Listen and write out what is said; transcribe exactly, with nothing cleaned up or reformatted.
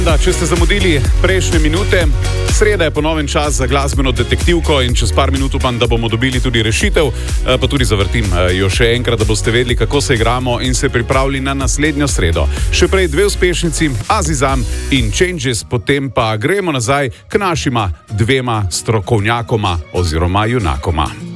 Da, če ste zamudili prejšnje minute, sreda je ponovno čas za glasbeno detektivko in čez par minut upam, da bomo dobili tudi rešitev, pa tudi zavrtim jo še enkrat, da boste vedeli, kako se igramo in se pripravili na naslednjo sredo. Še prej dve uspešnici, Azizam in Changes, potem pa gremo nazaj k našima dvema strokovnjakoma oziroma junakoma.